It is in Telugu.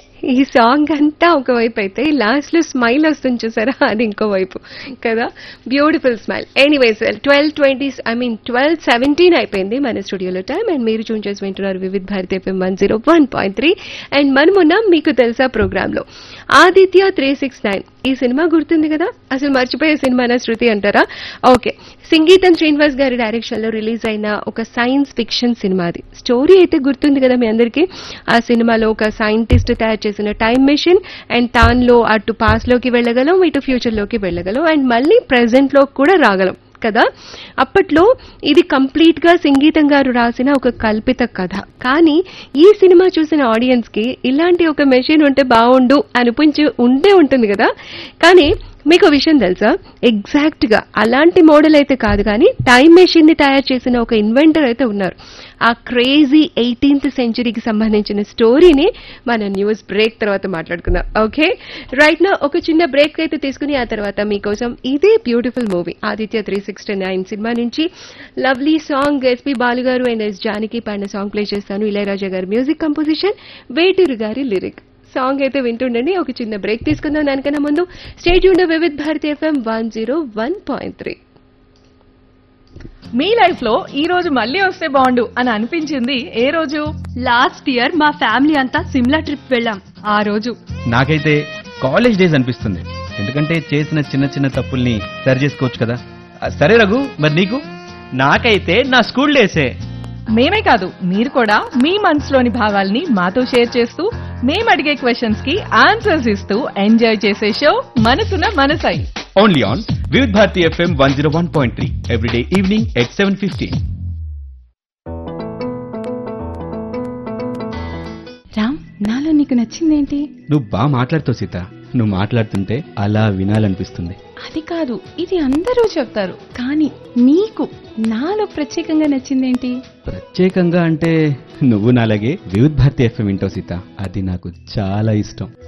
ఈ సాంగ్ అంతా ఒకవైపు అయితే లాస్ట్ లో స్మైల్ వస్తుంది చూసారా, అది ఇంకో వైపు కదా. Beautiful smile. ఎనీవేస్ 12:20 12:17 అయిపోయింది మన స్టూడియోలో టైం. అండ్ మీరు చూన్ చేసి వింటున్నారు వివిధ్ భారతి FM 101.3. అండ్ మనమున్నాం మీకు తెలుసా ప్రోగ్రామ్ లో. ఆదిత్య 369 ఈ సినిమా గుర్తుంది కదా, అసలు మర్చిపోయే సినిమానా శృతి అంటారా? ఓకే, సంగీతం శ్రీనివాస్ గారి డైరెక్షన్ లో రిలీజ్ అయిన ఒక సైన్స్ ఫిక్షన్ సినిమా. అది స్టోరీ అయితే గుర్తుంది కదా మీ అందరికీ. ఆ సినిమాలో ఒక సైంటిస్ట్ తయారు చేసిన టైం మెషిన్, అండ్ తాన్లో అటు పాస్ట్ లోకి వెళ్ళగలం, ఇటు ఫ్యూచర్ లోకి వెళ్ళగలం, అండ్ మళ్ళీ ప్రెసెంట్ లో కూడా రాగలం కదా. అప్పట్లో ఇది కంప్లీట్ గా సంగీతం గారు రాసిన ఒక కల్పిత కథ. కానీ ఈ సినిమా చూసిన ఆడియన్స్ కి ఇలాంటి ఒక మెషిన్ ఉంటే బాగుండు అనిపించి ఉండే ఉంటుంది కదా. కానీ మీకు విషయం తెలుసా, ఎగ్జాక్ట్ గా అలాంటి మోడల్ అయితే కాదు, కానీ టైం మెషిన్ ని తయారు చేసిన ఒక ఇన్వెంటర్ అయితే ఉన్నారు. ఆ క్రేజీ 18th సెంచరీకి సంబంధించిన స్టోరీని మన న్యూస్ బ్రేక్ తర్వాత మాట్లాడుకుందాం. ఓకే, రైట్ నా ఒక చిన్న బ్రేక్ అయితే తీసుకుని ఆ తర్వాత మీకోసం ఇదే బ్యూటిఫుల్ మూవీ ఆదిత్య 369 సినిమా నుంచి లవ్లీ సాంగ్ ఎస్పి బాలు గారు అండ్ ఎస్ జానకి పాడిన సాంగ్ ప్లే చేస్తాను. ఇళయరాజా గారి మ్యూజిక్ కంపోజిషన్, వేటూరు గారి లిరిక్. సాంగ్ అయితే వింటుండండి. ఒక చిన్న బ్రేక్ తీసుకుందాం. దానికన్నా ముందు stay tuned Vividh Bharati FM 101.3. మీ లైఫ్ లో ఈ రోజు మళ్ళీ వస్తే బాగుండు అని అనిపించింది ఏ రోజు? లాస్ట్ ఇయర్ మా ఫ్యామిలీ అంతా సిమ్లా ట్రిప్ వెళ్ళాం. ఆ రోజు నాకైతే కాలేజ్ డేస్ అనిపిస్తుంది. ఎందుకంటే చేసిన చిన్న చిన్న తప్పుల్ని సరి చేసుకోవచ్చు కదా. సరే రఘు, మరి నీకు? నాకైతే నా స్కూల్ డేసే. మేమే కాదు, మీరు కూడా మీ మనసులోని భావాల్ని మాతో షేర్ చేస్తూ మేము అడిగే క్వశ్చన్స్ కి ఆన్సర్స్ ఇస్తూ ఎంజాయ్ చేసే షో మనసున మనసై. Only on Vividh Bharati FM 101.3 everyday evening at 7:15. Ram, నాలో నీకు నచ్చిందేంటి? నువ్వు బాగా మాట్లాడుతావు సీత. నువ్వు మాట్లాడుతుంటే అలా వినాలనిపిస్తుంది. అది కాదు, ఇది అందరూ చెప్తారు, కానీ నీకు నాలో ప్రత్యేకంగా నచ్చిందేంటి? ప్రత్యేకంగా అంటే నువ్వు నాలాగే వివిధ్ భారతి FM వింటావు సీత. అది నాకు చాలా ఇష్టం.